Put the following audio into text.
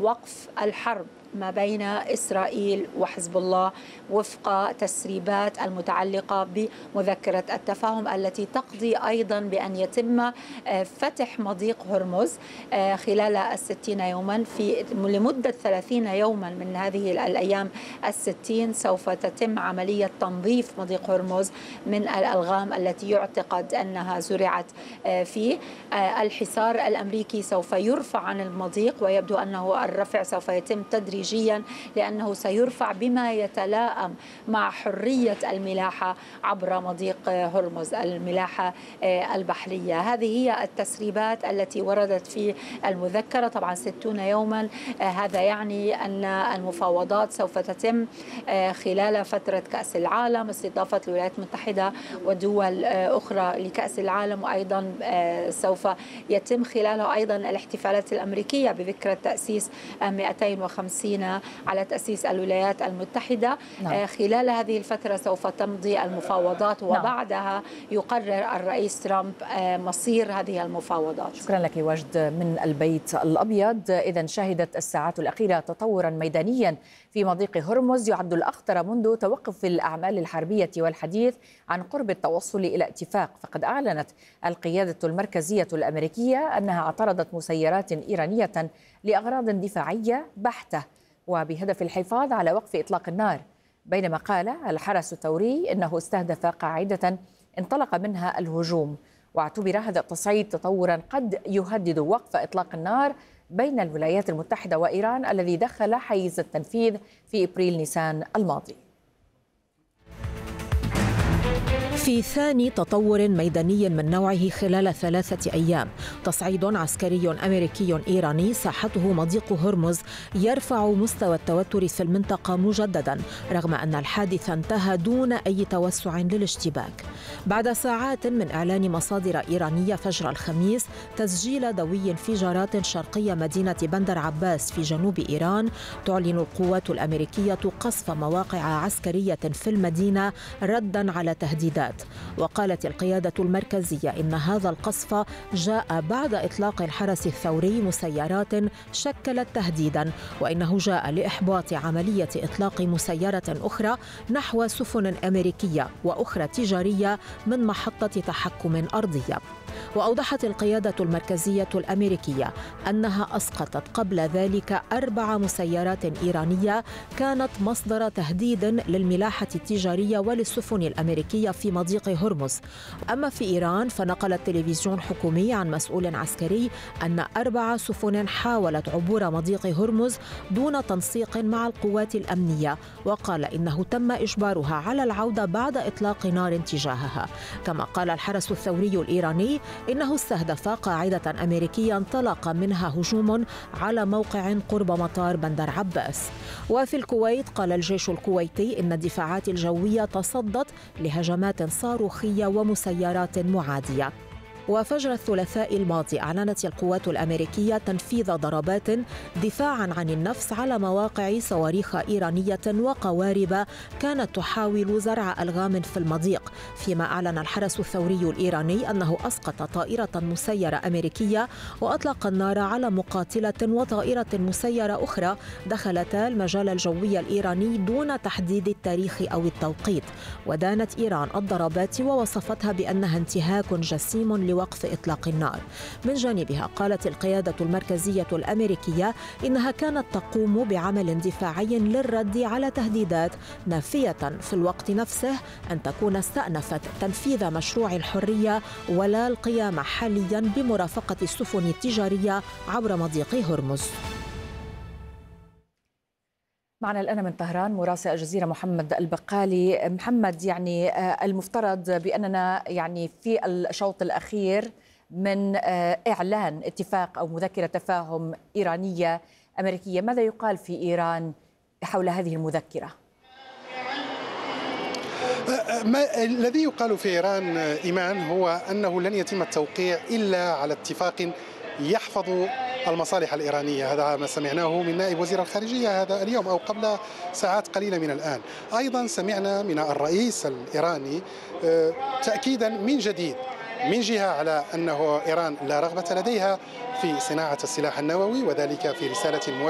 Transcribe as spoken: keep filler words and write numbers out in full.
وقف الحرب ما بين إسرائيل وحزب الله وفق تسريبات المتعلقة بمذكرة التفاهم التي تقضي أيضا بأن يتم فتح مضيق هرمز خلال الستين يوما في لمدة ثلاثين يوما من هذه الأيام الستين. سوف تتم عملية تنظيف مضيق هرمز من الألغام التي يعتقد أنها زرعت فيه. الحصار الأمريكي سوف يرفع عن المضيق، ويبدو أنه الرفع سوف يتم تدريجيا لأنه سيرفع بما يتلائم مع حرية الملاحة عبر مضيق هرمز، الملاحة البحرية. هذه هي التسريبات التي وردت في المذكرة. طبعا ستون يوما هذا يعني أن المفاوضات سوف تتم خلال فترة كأس العالم، استضافة الولايات المتحدة ودول أخرى لكأس العالم، وأيضا سوف يتم خلاله أيضا الاحتفالات الأمريكية بذكرى تأسيس مئتين وخمسين على تأسيس الولايات المتحدة. نعم. خلال هذه الفترة سوف تمضي المفاوضات، وبعدها يقرر الرئيس ترامب مصير هذه المفاوضات. شكرا لك وجد من البيت الأبيض. إذن شهدت الساعات الأخيرة تطورا ميدانيا في مضيق هرمز يعد الأخطر منذ توقف الأعمال الحربية والحديث عن قرب التوصل إلى اتفاق. فقد أعلنت القيادة المركزية الأمريكية أنها اعترضت مسيرات إيرانية لأغراض دفاعية بحتة وبهدف الحفاظ على وقف إطلاق النار، بينما قال الحرس الثوري إنه استهدف قاعدة انطلق منها الهجوم. واعتبر هذا التصعيد تطورا قد يهدد وقف إطلاق النار بين الولايات المتحدة وإيران الذي دخل حيز التنفيذ في إبريل نيسان الماضي. في ثاني تطور ميداني من نوعه خلال ثلاثة أيام، تصعيد عسكري أمريكي إيراني ساحته مضيق هرمز يرفع مستوى التوتر في المنطقة مجددا، رغم أن الحادث انتهى دون أي توسع للاشتباك. بعد ساعات من إعلان مصادر إيرانية فجر الخميس تسجيل دوي انفجارات شرقي مدينة بندر عباس في جنوب إيران، تعلن القوات الأمريكية قصف مواقع عسكرية في المدينة ردا على تهديدات. وقالت القيادة المركزية إن هذا القصف جاء بعد إطلاق الحرس الثوري مسيرات شكلت تهديدا، وإنه جاء لإحباط عملية إطلاق مسيرة أخرى نحو سفن أمريكية وأخرى تجارية من محطة تحكم أرضية. وأوضحت القيادة المركزية الأمريكية أنها أسقطت قبل ذلك أربع مسيرات إيرانية كانت مصدر تهديد للملاحة التجارية وللسفن الأمريكية في مضيق هرمز. أما في إيران فنقل التلفزيون حكومي عن مسؤول عسكري أن أربع سفن حاولت عبور مضيق هرمز دون تنسيق مع القوات الأمنية، وقال إنه تم إجبارها على العودة بعد إطلاق نار تجاهها. كما قال الحرس الثوري الإيراني إنه استهدف قاعدة أمريكية انطلق منها هجوم على موقع قرب مطار بندر عباس. وفي الكويت قال الجيش الكويتي إن الدفاعات الجوية تصدت لهجمات صاروخية ومسيرات معادية. وفجر الثلاثاء الماضي أعلنت القوات الأمريكية تنفيذ ضربات دفاعا عن النفس على مواقع صواريخ إيرانية وقوارب كانت تحاول زرع ألغام في المضيق، فيما أعلن الحرس الثوري الإيراني أنه أسقط طائرة مسيرة أمريكية وأطلق النار على مقاتلة وطائرة مسيرة أخرى دخلتا المجال الجوي الإيراني دون تحديد التاريخ أو التوقيت. ودانت إيران الضربات ووصفتها بأنها انتهاك جسيم لوقف إطلاق النار. من جانبها قالت القيادة المركزية الأمريكية إنها كانت تقوم بعمل دفاعي للرد على تهديدات، نافية في الوقت نفسه أن تكون استأنفت تنفيذ مشروع الحرية ولا القيام حاليا بمرافقة السفن التجارية عبر مضيق هرمز. معنا الآن من طهران مراسل الجزيرة محمد البقالي. محمد، يعني المفترض بأننا يعني في الشوط الأخير من إعلان اتفاق أو مذكرة تفاهم إيرانية أمريكية، ماذا يقال في إيران حول هذه المذكرة؟ ما الذي يقال في إيران إيمان هو أنه لن يتم التوقيع إلا على اتفاق يحفظ المصالح الإيرانية. هذا ما سمعناه من نائب وزير الخارجية هذا اليوم أو قبل ساعات قليلة من الآن. أيضا سمعنا من الرئيس الإيراني تأكيدا من جديد من جهة على أنه إيران لا رغبة لديها في صناعة السلاح النووي، وذلك في رسالة